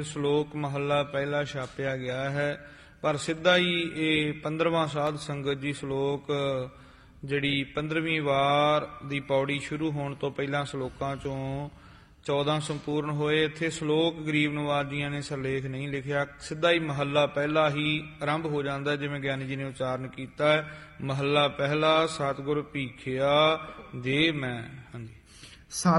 ਸ਼ਲੋਕ ਮਹੱਲਾ ਪਹਿਲਾ ਛਾਪਿਆ ਗਿਆ ਹੈ, ਪਰ ਸਿੱਧਾ ਹੀ ਇਹ 15ਵਾਂ ਸਾਧ ਸੰਗਤ ਜੀ ਸ਼ਲੋਕ ਜਿਹੜੀ 15ਵੀਂ ਵਾਰ ਦੀ ਪੌੜੀ ਸ਼ੁਰੂ ਹੋਣ ਤੋਂ ਪਹਿਲਾਂ ਸ਼ਲੋਕਾਂ ਚੋਂ 14 ਸੰਪੂਰਨ ਹੋਏ। ਇੱਥੇ ਸ਼ਲੋਕ ਗਰੀਬ ਨਵਾਜ ਜੀਆਂ ਨੇ ਸਰਲੇਖ ਨਹੀਂ ਲਿਖਿਆ, ਸਿੱਧਾ ਹੀ ਮਹੱਲਾ ਪਹਿਲਾ ਹੀ ਆਰੰਭ ਹੋ ਜਾਂਦਾ ਜਿਵੇਂ ਗਿਆਨੀ ਜੀ ਨੇ ਉਚਾਰਨ ਕੀਤਾ ਹੈ। ਮਹੱਲਾ ਪਹਿਲਾ, ਸਤਿਗੁਰ ਭੀਖਿਆ ਦੇ ਮੈਂ। ਹਾਂਜੀ।